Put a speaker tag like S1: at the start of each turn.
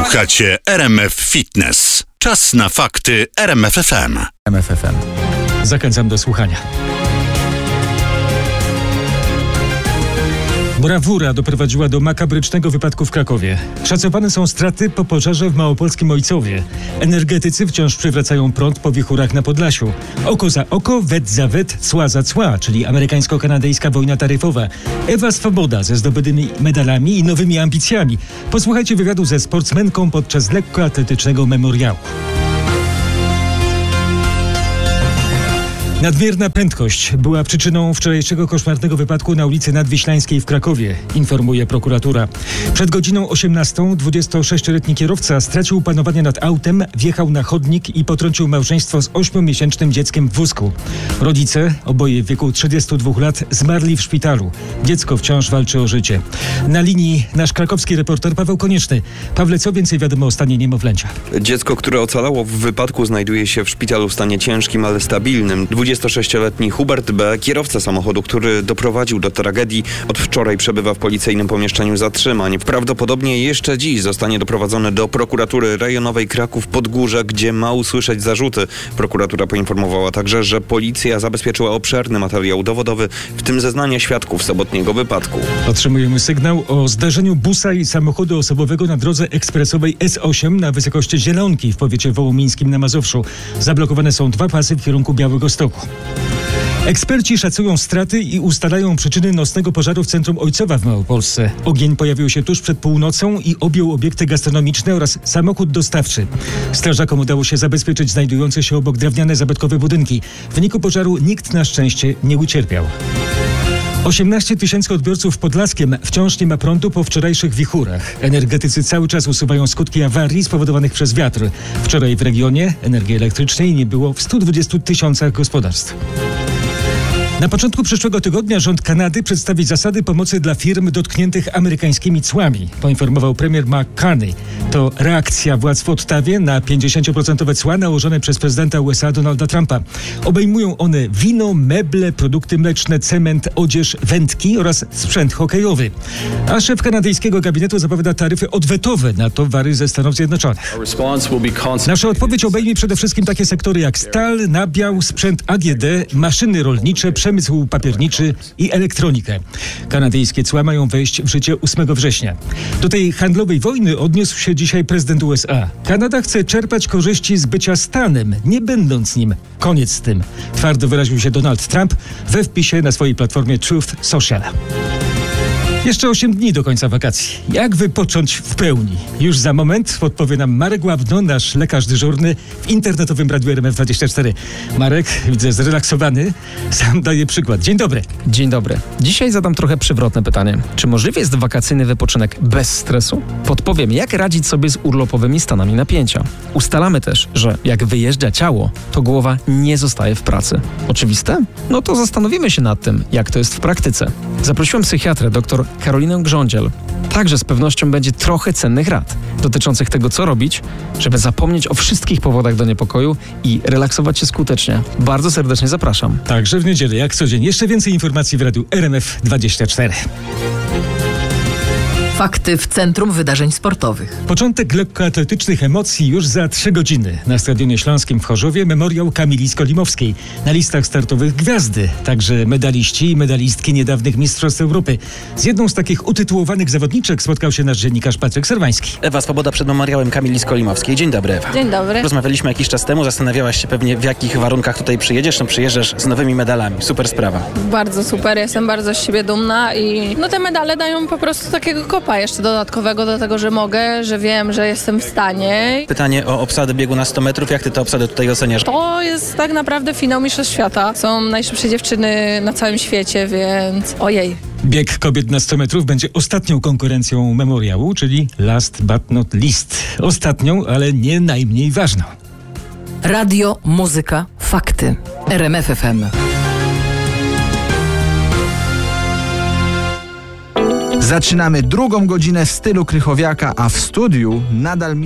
S1: Słuchacie RMF Fitness. Czas na fakty RMF FM.
S2: RMF FM. Zachęcam do słuchania. Brawura doprowadziła do makabrycznego wypadku w Krakowie. Szacowane są straty po pożarze w małopolskim Ojcowie. Energetycy wciąż przywracają prąd po wichurach na Podlasiu. Oko za oko, wet za wet, cła za cła, czyli amerykańsko-kanadyjska wojna taryfowa. Ewa Swoboda ze zdobytymi medalami i nowymi ambicjami. Posłuchajcie wywiadu ze sportsmenką podczas lekkoatletycznego memoriału. Nadmierna prędkość była przyczyną wczorajszego koszmarnego wypadku na ulicy Nadwiślańskiej w Krakowie, informuje prokuratura. Przed godziną 18 26-letni kierowca stracił panowanie nad autem, wjechał na chodnik i potrącił małżeństwo z 8-miesięcznym dzieckiem w wózku. Rodzice, oboje w wieku 32 lat, zmarli w szpitalu. Dziecko wciąż walczy o życie. Na linii nasz krakowski reporter Paweł Konieczny. Pawle, co więcej wiadomo o stanie niemowlęcia?
S3: Dziecko, które ocalało w wypadku, znajduje się w szpitalu w stanie ciężkim, ale stabilnym. 26-letni Hubert B., kierowca samochodu, który doprowadził do tragedii, od wczoraj przebywa w policyjnym pomieszczeniu zatrzymań. Prawdopodobnie jeszcze dziś zostanie doprowadzony do prokuratury rejonowej Kraków-Podgórze, gdzie ma usłyszeć zarzuty. Prokuratura poinformowała także, że policja zabezpieczyła obszerny materiał dowodowy, w tym zeznania świadków sobotniego wypadku.
S2: Otrzymujemy sygnał o zdarzeniu busa i samochodu osobowego na drodze ekspresowej S8 na wysokości Zielonki w powiecie wołomińskim na Mazowszu. Zablokowane są dwa pasy w kierunku Białegostoku. Eksperci szacują straty i ustalają przyczyny nocnego pożaru w centrum Ojcowa w Małopolsce. Ogień pojawił się tuż przed północą i objął obiekty gastronomiczne oraz samochód dostawczy. Strażakom udało się zabezpieczyć znajdujące się obok drewniane zabytkowe budynki. W wyniku pożaru nikt na szczęście nie ucierpiał. 18 tysięcy odbiorców w Podlaskiem wciąż nie ma prądu po wczorajszych wichurach. Energetycy cały czas usuwają skutki awarii spowodowanych przez wiatr. Wczoraj w regionie energii elektrycznej nie było w 120 tysiącach gospodarstw. Na początku przyszłego tygodnia rząd Kanady przedstawi zasady pomocy dla firm dotkniętych amerykańskimi cłami, poinformował premier McCartney. To reakcja władz w Ottawie na 50% cła nałożone przez prezydenta USA Donalda Trumpa. Obejmują one wino, meble, produkty mleczne, cement, odzież, wędki oraz sprzęt hokejowy. A szef kanadyjskiego gabinetu zapowiada taryfy odwetowe na towary ze Stanów Zjednoczonych. Nasza odpowiedź obejmie przede wszystkim takie sektory jak stal, nabiał, sprzęt AGD, maszyny rolnicze, przemysł papierniczy i elektronikę. Kanadyjskie cła mają wejść w życie 8 września. Do tej handlowej wojny odniósł się dzisiaj prezydent USA. Kanada chce czerpać korzyści z bycia stanem, nie będąc nim. Koniec z tym. Twardo wyraził się Donald Trump we wpisie na swojej platformie Truth Social. Jeszcze 8 dni do końca wakacji. Jak wypocząć w pełni? Już za moment podpowie nam Marek Ławno, nasz lekarz dyżurny w internetowym radiu RMF24. Marek, widzę, zrelaksowany. Sam daje przykład. Dzień dobry.
S4: Dzień dobry. Dzisiaj zadam trochę przewrotne pytanie. Czy możliwy jest wakacyjny wypoczynek bez stresu? Podpowiem, jak radzić sobie z urlopowymi stanami napięcia. Ustalamy też, że jak wyjeżdża ciało, to głowa nie zostaje w pracy. Oczywiste? No to zastanowimy się nad tym, jak to jest w praktyce. Zaprosiłem psychiatrę, dr Karolinę Grządziel. Także z pewnością będzie trochę cennych rad dotyczących tego, co robić, żeby zapomnieć o wszystkich powodach do niepokoju i relaksować się skutecznie. Bardzo serdecznie zapraszam.
S2: Także w niedzielę, jak co dzień. Jeszcze więcej informacji w radiu RMF24.
S5: Fakty w Centrum Wydarzeń Sportowych.
S2: Początek lekkoatletycznych emocji już za 3 godziny. Na Stadionie Śląskim w Chorzowie memoriał Kamili Skolimowskiej. Na listach startowych gwiazdy, także medaliści i medalistki niedawnych Mistrzostw Europy. Z jedną z takich utytułowanych zawodniczek spotkał się nasz dziennikarz Patryk Serwański.
S6: Ewa Swoboda przed memoriałem Kamili Skolimowskiej. Dzień dobry, Ewa.
S7: Dzień dobry.
S6: Rozmawialiśmy jakiś czas temu, zastanawiałaś się pewnie, w jakich warunkach tutaj przyjedziesz. No przyjeżdżasz z nowymi medalami. Super sprawa.
S7: Bardzo super, jestem bardzo z siebie dumna i te medale dają po prostu takiego kopa jeszcze dodatkowego do tego, że mogę, że wiem, że jestem w stanie.
S6: Pytanie o obsadę biegu na 100 metrów. Jak ty tę obsadę tutaj oceniasz?
S7: To jest tak naprawdę finał Mistrzostw Świata. Są najszybsze dziewczyny na całym świecie, więc ojej.
S2: Bieg kobiet na 100 metrów będzie ostatnią konkurencją memoriału, czyli last but not least. Ostatnią, ale nie najmniej ważną.
S5: Radio, muzyka, fakty. RMF FM.
S8: Zaczynamy drugą godzinę w stylu Krychowiaka, a w studiu nadal